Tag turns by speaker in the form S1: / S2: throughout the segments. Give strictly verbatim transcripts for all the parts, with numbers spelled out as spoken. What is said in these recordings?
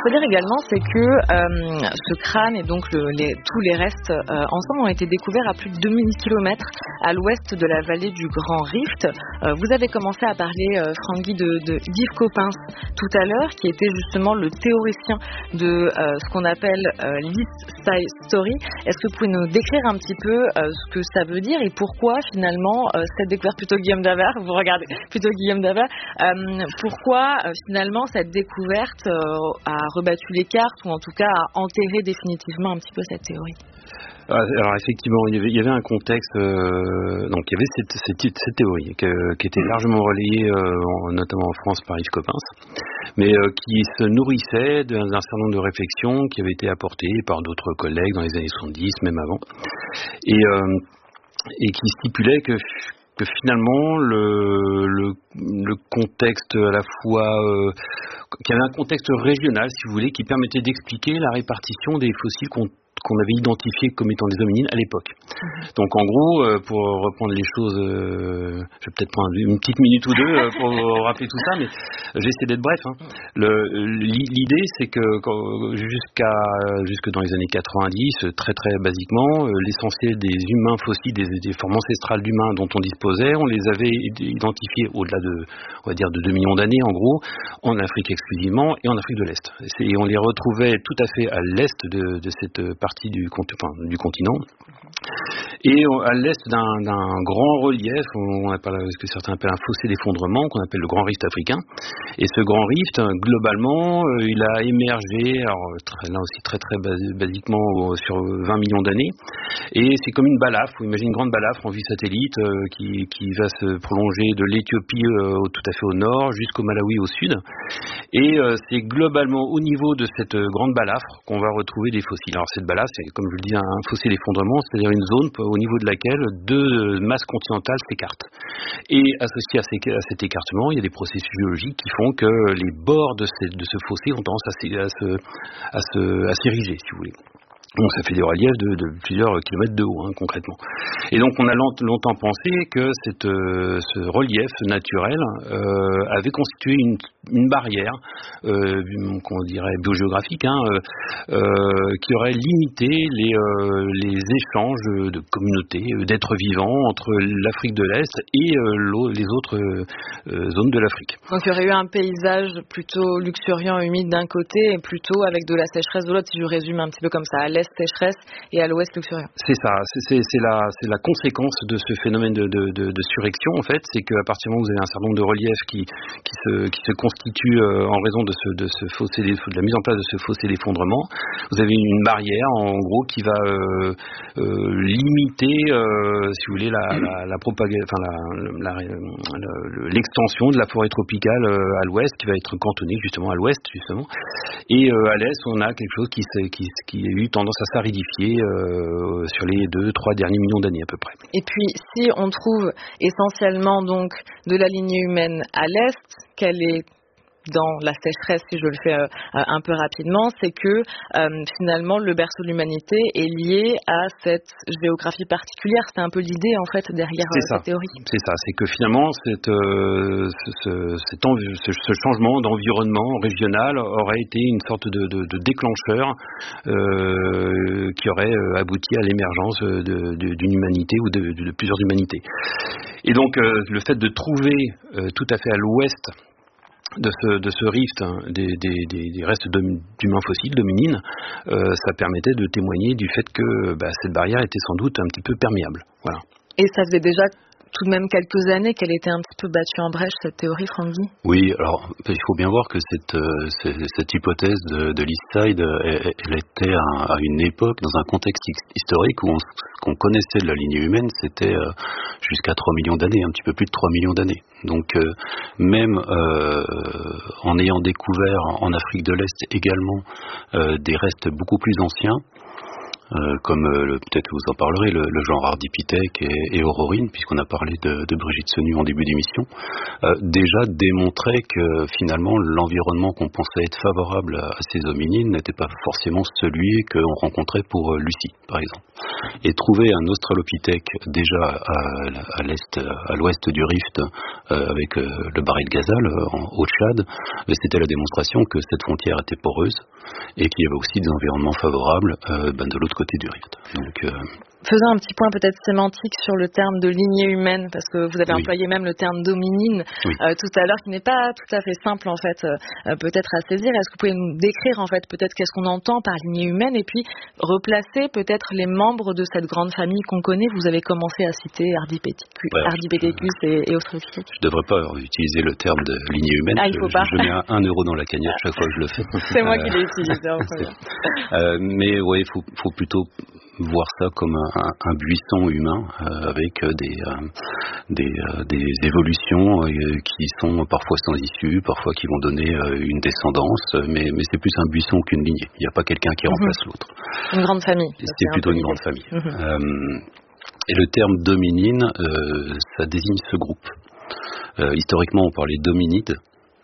S1: qu'il faut dire également, c'est que euh, ce crâne et donc le, les, tous les restes euh, ensemble ont été découverts à plus de deux mille kilomètres à l'ouest de la vallée du Grand Rift. Euh, vous avez commencé à parler, euh, Franck-Guy, de, de Yves Coppens tout à l'heure, qui était justement le théoricien de euh, ce qu'on appelle euh, l'East Side Story. Est-ce que vous pouvez nous décrire un petit peu euh, ce que ça veut dire et pourquoi finalement euh, cette découverte, plutôt Guillaume Davert, vous regardez plutôt Guillaume Davert, euh, pourquoi euh, finalement cette découverte euh, a rebattu les cartes ou en tout cas a enterré définitivement un petit peu cette théorie?
S2: Alors effectivement, il y avait, il y avait un contexte, euh, donc il y avait cette, cette, cette théorie que, qui était largement relayée, euh, notamment en France par Yves Coppens, mais euh, qui se nourrissait d'un, d'un certain nombre de réflexions qui avaient été apportées par d'autres collègues dans les années soixante-dix, même avant, et, euh, et qui stipulait que que finalement le, le, le contexte à la fois euh, qu'il y avait un contexte régional, si vous voulez, qui permettait d'expliquer la répartition des fossiles qu'on qu'on avait identifiés comme étant des hominines à l'époque. Mmh. Donc en gros, euh, pour reprendre les choses, euh, je vais peut-être prendre une petite minute ou deux euh, pour rappeler tout ça, mais j'essaie d'être bref. Hein. Le, l'idée, c'est que quand, jusqu'à jusque dans les années quatre-vingt-dix, très très basiquement, euh, l'essentiel des humains fossiles, des, des formes ancestrales d'humains dont on disposait, on les avait identifiés au-delà de, on va dire, de deux millions d'années en gros, en Afrique exclusivement et en Afrique de l'Est. C'est, et on les retrouvait tout à fait à l'est de, de cette partie Du, enfin, du continent et à l'est d'un, d'un grand relief, on appelle, ce que certains appellent un fossé d'effondrement, qu'on appelle le Grand Rift africain. Et ce Grand Rift, globalement, il a émergé, alors très, là aussi très très basiquement, sur vingt millions d'années. Et c'est comme une balafre, vous imaginez une grande balafre en vue satellite euh, qui, qui va se prolonger de l'Éthiopie euh, tout à fait au nord jusqu'au Malawi au sud. Et euh, c'est globalement au niveau de cette grande balafre qu'on va retrouver des fossiles. Alors cette balafre, c'est comme je le dis un fossé d'effondrement, c'est-à-dire une zone au niveau de laquelle deux masses continentales s'écartent. Et associé à, ces, à cet écartement, il y a des processus géologiques qui font que les bords de, ces, de ce fossé ont tendance à, à, se, à, se, à s'ériger, si vous voulez. Donc ça fait des reliefs de, de plusieurs kilomètres de haut, hein, concrètement. Et donc on a longtemps pensé que cette, euh, ce relief naturel euh, avait constitué une, une barrière, euh, qu'on dirait biogéographique, hein, euh, euh, qui aurait limité les, euh, les échanges de communautés, d'êtres vivants entre l'Afrique de l'Est et euh, les autres euh, zones de l'Afrique.
S1: Donc il y aurait eu un paysage plutôt luxuriant, humide d'un côté, et plutôt avec de la sécheresse de l'autre, si je résume un petit peu comme ça, à l'est sécheresse et à l'ouest luxuriant.
S2: C'est ça, c'est, c'est, c'est, la, c'est la conséquence de ce phénomène de, de, de, de surrection en fait, c'est qu'à partir du moment où vous avez un certain nombre de reliefs qui, qui, se, qui se constituent euh, en raison de, ce, de, ce fossé, de la mise en place de ce fossé d'effondrement, vous avez une barrière en gros qui va euh, euh, limiter, euh, si vous voulez, la, la, la propagation, enfin la, la, la, l'extension de la forêt tropicale euh, à l'ouest, qui va être cantonnée justement à l'ouest justement, et euh, à l'est on a quelque chose qui, qui, qui a eu tendance à s'aridifier euh, sur les deux, trois derniers millions d'années à peu près.
S1: Et puis, si on trouve essentiellement donc de la lignée humaine à l'est, quelle est dans la sécheresse, si je le fais euh, un peu rapidement, c'est que euh, finalement le berceau de l'humanité est lié à cette géographie particulière. C'est un peu l'idée en fait derrière euh, cette théorie.
S2: C'est ça, c'est que finalement cette, euh, ce, ce, cet env- ce, ce changement d'environnement régional aurait été une sorte de, de, de déclencheur euh, qui aurait abouti à l'émergence de, de, d'une humanité ou de, de, de plusieurs humanités. Et donc euh, le fait de trouver euh, tout à fait à l'ouest de ce, de ce rift, hein, des, des, des restes d'humains fossiles, d'hominines, euh, ça permettait de témoigner du fait que bah, cette barrière était sans doute un petit peu perméable. Voilà.
S1: Et ça faisait déjà tout de même quelques années qu'elle était un petit peu battue en brèche, cette théorie, Franck-Guy ?
S3: Oui, alors il faut bien voir que cette, euh, cette hypothèse de, de l'East Side, elle, elle était à, à une époque, dans un contexte historique où on, qu'on connaissait de la lignée humaine, c'était euh, jusqu'à trois millions d'années, un petit peu plus de trois millions d'années. Donc euh, même euh, en ayant découvert en Afrique de l'Est également euh, des restes beaucoup plus anciens, euh, comme euh, peut-être vous en parlerez, le, le genre Ardipithèque et, et Aurorine, puisqu'on a parlé de, de Brigitte Senu en début d'émission, euh, déjà démontrait que finalement l'environnement qu'on pensait être favorable à, à ces hominines n'était pas forcément celui qu'on rencontrait pour euh, Lucie, par exemple. Et trouver un Australopithèque déjà à, à l'est, à l'ouest du Rift, euh, avec euh, le Barré de Gazale euh, en Haut-Tchad, c'était la démonstration que cette frontière était poreuse et qu'il y avait aussi des environnements favorables euh, ben de l'autre côté du Rift. Donc, euh,
S1: Faisons un petit point peut-être sémantique sur le terme de lignée humaine, parce que vous avez
S3: oui.
S1: employé même le terme d'hominine
S3: oui.
S1: euh, tout à l'heure, qui n'est pas tout à fait simple en fait, euh, peut-être à saisir. Est-ce que vous pouvez nous décrire en fait peut-être qu'est-ce qu'on entend par lignée humaine et puis replacer peut-être les membres de cette grande famille qu'on connaît? Vous avez commencé à citer Ardipithecus, ouais, Ardipithecus et, et Australopithèque.
S3: Je ne devrais pas utiliser le terme de lignée humaine.
S1: Ah, il faut
S3: je,
S1: pas.
S3: Je mets un, un euro dans la cagnotte chaque fois que je le fais.
S1: C'est moi qui l'ai utilisé en premier.
S3: euh, mais oui, il faut, faut plutôt voir ça comme un, un, un buisson humain euh, avec des, euh, des, euh, des évolutions euh, qui sont parfois sans issue, parfois qui vont donner euh, une descendance, mais, mais c'est plus un buisson qu'une lignée. Il n'y a pas quelqu'un qui remplace mm-hmm. l'autre.
S1: Une grande famille.
S3: C'est plutôt une grande famille. Mm-hmm. Euh, et le terme dominine, euh, ça désigne ce groupe. Euh, historiquement, on parlait d'hominides.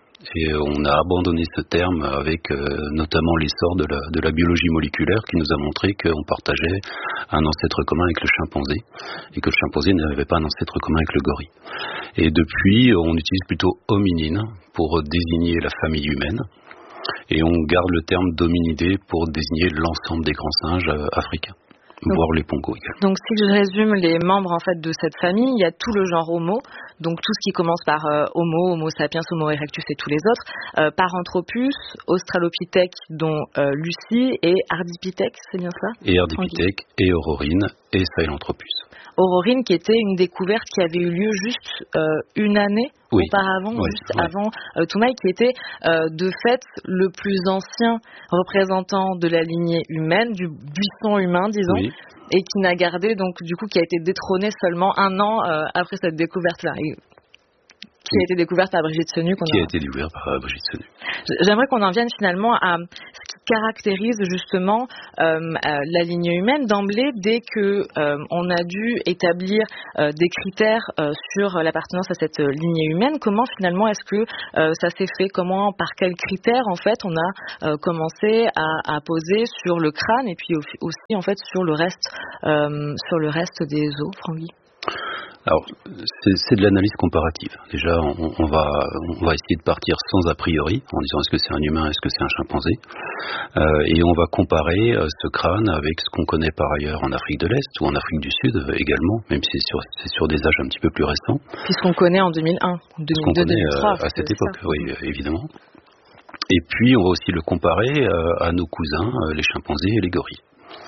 S3: Et on a abandonné ce terme avec euh, notamment l'essor de la, de la biologie moléculaire qui nous a montré qu'on partageait un ancêtre commun avec le chimpanzé et que le chimpanzé n'avait pas un ancêtre commun avec le gorille. Et depuis, on utilise plutôt hominine pour désigner la famille humaine et on garde le terme dominidé pour désigner l'ensemble des grands singes euh, africains. Donc, voire les pongos également.
S1: Donc si je résume les membres en fait de cette famille, il y a tout le genre Homo, donc tout ce qui commence par euh, Homo, Homo sapiens, Homo erectus et tous les autres, euh, Paranthropus, Australopithèque dont euh, Lucie et Ardipithèque, c'est bien ça?
S3: Et Ardipithèque et Aurorine et Sahelanthropus.
S1: Aurorine qui était une découverte qui avait eu lieu juste euh, une année oui. auparavant, oui, juste oui. avant euh, Toumaï, qui était euh, de fait le plus ancien représentant de la lignée humaine, du buisson humain, disons, oui. et qui n'a gardé, donc du coup, qui a été détrôné seulement un an euh, après cette découverte-là. Et qui a été découverte par Brigitte Senu.
S3: Qui a, a été découverte par Brigitte Senu.
S1: J'aimerais qu'on en vienne finalement à ce qui caractérise justement euh, la lignée humaine d'emblée, dès que euh, on a dû établir euh, des critères euh, sur l'appartenance à cette lignée humaine. Comment finalement est-ce que euh, ça s'est fait? Comment, par quels critères en fait on a euh, commencé à, à poser sur le crâne et puis aussi en fait sur le reste, euh, sur le reste des os, Francky?
S3: Alors, c'est, c'est de l'analyse comparative. Déjà, on, on, va, on va essayer de partir sans a priori, en disant est-ce que c'est un humain, est-ce que c'est un chimpanzé, euh, et on va comparer euh, ce crâne avec ce qu'on connaît par ailleurs en Afrique de l'Est ou en Afrique du Sud euh, également, même si c'est sur, c'est sur des âges un petit peu plus récents.
S1: Puisqu'on connaît en deux mille un, deux mille deux, deux mille trois.
S3: Euh, à cette époque, ça. Oui, évidemment. Et puis, on va aussi le comparer euh, à nos cousins, euh, les chimpanzés et les gorilles.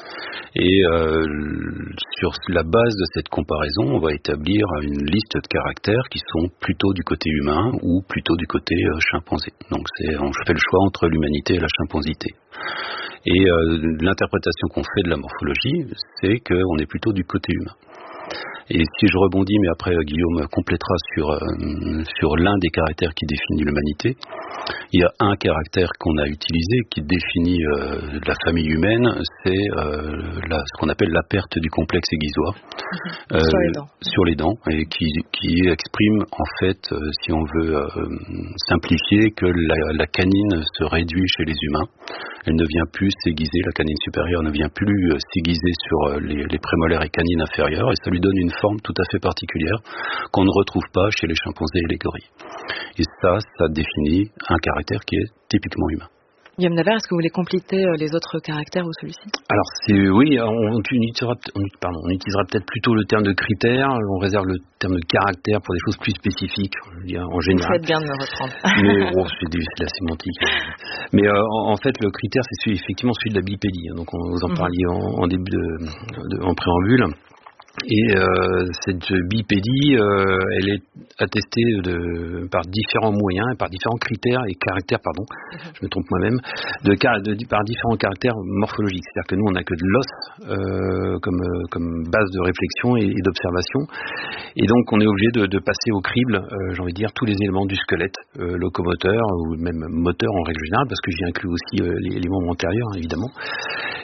S3: Et euh, sur la base de cette comparaison, on va établir une liste de caractères qui sont plutôt du côté humain ou plutôt du côté euh, chimpanzé. Donc c'est, on fait le choix entre l'humanité et la chimpanzité. Et euh, l'interprétation qu'on fait de la morphologie, c'est qu'on est plutôt du côté humain. Et si je rebondis, mais après euh, Guillaume complétera sur, euh, sur l'un des caractères qui définit l'humanité, il y a un caractère qu'on a utilisé qui définit euh, la famille humaine, c'est euh, la, ce qu'on appelle la perte du complexe aiguisoire
S1: mmh. euh, sur les dents,
S3: sur les dents et qui, qui exprime en fait, euh, si on veut euh, simplifier, que la, la canine se réduit chez les humains. Elle ne vient plus s'aiguiser, la canine supérieure ne vient plus euh, s'aiguiser sur euh, les, les prémolaires et canines inférieures, et ça lui donne une forme tout à fait particulière qu'on ne retrouve pas chez les chimpanzés et les gorilles. Et ça, ça définit un caractère qui est typiquement humain.
S1: Guillaume Navarre, est-ce que vous voulez compléter les autres caractères ou celui-ci?
S2: Alors, c'est, oui, on utilisera, on, pardon, on utilisera peut-être plutôt le terme de critère, on réserve le terme de caractère pour des choses plus spécifiques, je veux dire, en général.
S1: Vous faites bien de me reprendre.
S2: Mais bon, c'est, c'est de la sémantique. Mais euh, en, en fait, le critère, c'est celui, effectivement celui de la bipédie. Donc, on, vous en parliez en, en début de, de, en préambule. Et euh, cette bipédie, euh, elle est attestée de, par différents moyens, par différents critères et caractères, pardon, je me trompe moi-même, de, de, par différents caractères morphologiques. C'est-à-dire que nous, on n'a que de l'os euh, comme, comme base de réflexion et, et d'observation. Et donc, on est obligé de, de passer au crible, euh, j'ai envie de dire, tous les éléments du squelette, euh, locomoteur ou même moteur en règle générale, parce que j'y inclus aussi euh, les, les membres antérieurs, évidemment.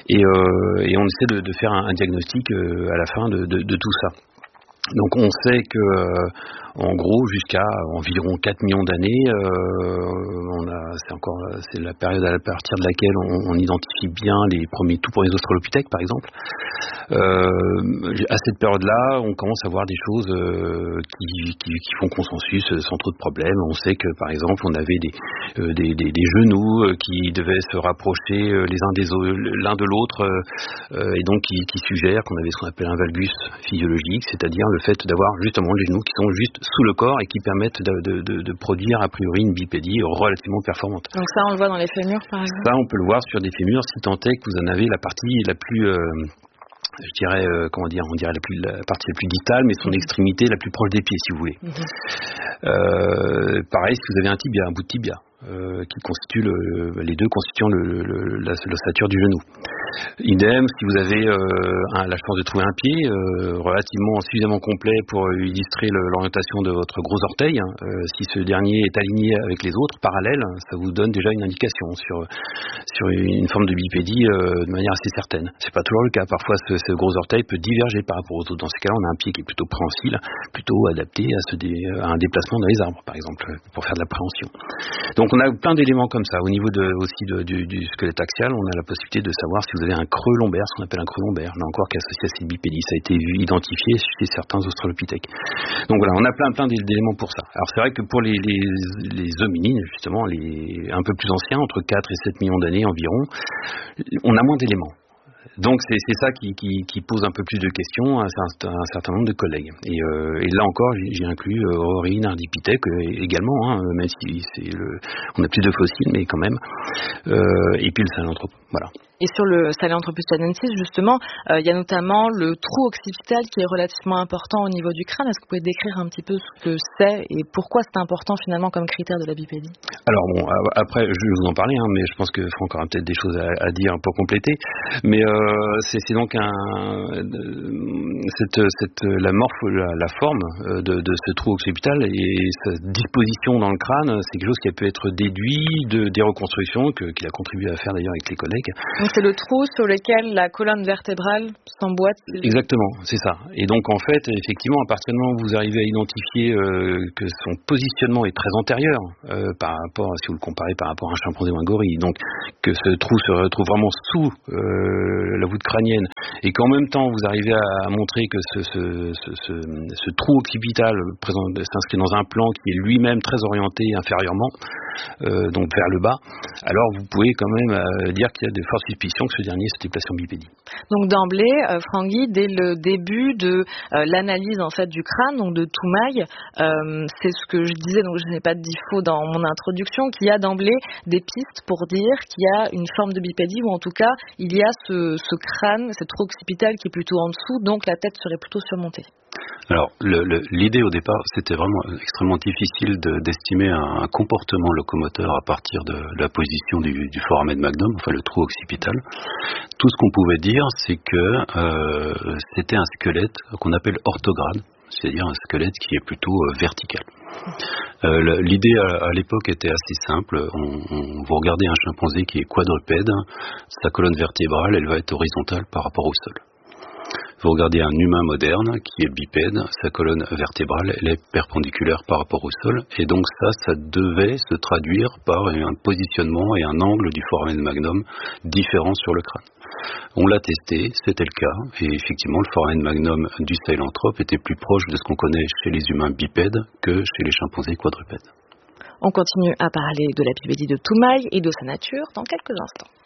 S2: Et, euh, et on essaie de, de faire un, un diagnostic euh, à la fin de, de, de tout ça. Donc on sait que euh, en gros jusqu'à environ quatre millions d'années, euh, on a, c'est encore c'est la période à partir de laquelle on, on identifie bien les premiers tout premiers australopithèques par exemple. Euh, à cette période-là, on commence à voir des choses euh, qui, qui, qui font consensus sans trop de problèmes. On sait que par exemple on avait des, euh, des, des, des genoux euh, qui devaient se rapprocher euh, les uns des autres, l'un de l'autre euh, et donc qui, qui suggèrent qu'on avait ce qu'on appelle un valgus physiologique, c'est-à-dire le fait d'avoir justement les genoux qui sont juste sous le corps et qui permettent de, de, de, de produire a priori une bipédie relativement performante.
S1: Donc ça on le voit dans les fémurs par exemple.
S2: Ça on peut le voir sur des fémurs si tant est que vous en avez la partie la plus euh, je dirais, euh, comment dire, on dirait la, plus, la partie la plus distale, mais son mmh. extrémité la plus proche des pieds, si vous voulez. Mmh. Euh, pareil, si vous avez un tibia, un bout de tibia, euh, qui constitue le, les deux constituant le, le, la, l'ossature du genou. Idem, si vous avez euh, un, la chance de trouver un pied euh, relativement suffisamment complet pour illustrer le, l'orientation de votre gros orteil, hein, euh, si ce dernier est aligné avec les autres, parallèle, ça vous donne déjà une indication sur, sur une forme de bipédie euh, de manière assez certaine. C'est pas toujours le cas. Parfois, ce, ce gros orteil peut diverger par rapport aux autres. Dans ce cas-là, on a un pied qui est plutôt préhensile, plutôt adapté à, ce dé, à un déplacement dans les arbres, par exemple, pour faire de la préhension. Donc, on a plein d'éléments comme ça. Au niveau de, aussi de, du, du squelette axial, on a la possibilité de savoir si vous avez un creux lombaire, ce qu'on appelle un creux lombaire, là encore qui est associé à cette bipédie. Ça a été vu, identifié chez certains australopithèques. Donc voilà, on a plein plein d'éléments pour ça. Alors c'est vrai que pour les, les, les hominines, justement, les un peu plus anciens, entre quatre et sept millions d'années environ, on a moins d'éléments. Donc c'est, c'est ça qui, qui, qui pose un peu plus de questions à un, à un certain nombre de collègues. Et, euh, et là encore, j'ai, j'ai inclus euh, Ororhine, Ardipithèque euh, également, hein, même si c'est le, on a plus de fossiles, mais quand même. Euh, et puis le Sahelanthrope, voilà.
S1: Et sur le Sahelanthropus canadensis, justement, euh, il y a notamment le trou occipital qui est relativement important au niveau du crâne. Est-ce que vous pouvez décrire un petit peu ce que c'est et pourquoi c'est important finalement comme critère de la bipédie? Alors bon, après, je vais vous en parler, hein, mais je pense que Franck aura peut-être des choses à, à dire pour compléter. Mais euh, c'est, c'est donc un, cette, cette, la morphe, la, la forme de, de ce trou occipital et sa disposition dans le crâne, c'est quelque chose qui a pu être déduit de, des reconstructions que, qu'il a contribué à faire d'ailleurs avec les collègues. Donc c'est le trou sur lequel la colonne vertébrale s'emboîte.
S2: Exactement, c'est ça. Et donc en fait, effectivement, à partir du moment où vous arrivez à identifier euh, que son positionnement est très antérieur euh, par rapport, si vous le comparez par rapport à un chimpanzé ou un gorille, donc que ce trou se retrouve vraiment sous euh, la voûte crânienne, et qu'en même temps vous arrivez à, à montrer que ce, ce, ce, ce, ce trou occipital présent, s'inscrit dans un plan qui est lui-même très orienté inférieurement, euh, donc vers le bas, alors vous pouvez quand même euh, dire qu'il y a de fortes suspicion que ce dernier se déplace en bipédie.
S1: Donc d'emblée, euh, Franck-Guy, dès le début de euh, l'analyse en fait du crâne, donc de Toumaï, euh, c'est ce que je disais, donc je n'ai pas dit faux dans mon introduction, qu'il y a d'emblée des pistes pour dire qu'il y a une forme de bipédie, ou en tout cas il y a ce, ce crâne, cette trou occipital qui est plutôt en dessous, donc la tête serait plutôt surmontée.
S3: Alors, le, le, l'idée au départ, c'était vraiment extrêmement difficile de, d'estimer un, un comportement locomoteur à partir de la position du, du foramen magnum, enfin le trou occipital. Tout ce qu'on pouvait dire, c'est que euh, c'était un squelette qu'on appelle orthograde, c'est-à-dire un squelette qui est plutôt euh, vertical. Euh, l'idée à, à l'époque était assez simple. On, on, vous regardez un chimpanzé qui est quadrupède, sa colonne vertébrale, elle va être horizontale par rapport au sol. Vous regardez un humain moderne qui est bipède, sa colonne vertébrale elle est perpendiculaire par rapport au sol, et donc ça, ça devait se traduire par un positionnement et un angle du foramen magnum différent sur le crâne. On l'a testé, c'était le cas, et effectivement le foramen magnum du Sahelanthrope était plus proche de ce qu'on connaît chez les humains bipèdes que chez les chimpanzés quadrupèdes.
S1: On continue à parler de la bipédie de Toumaï et de sa nature dans quelques instants.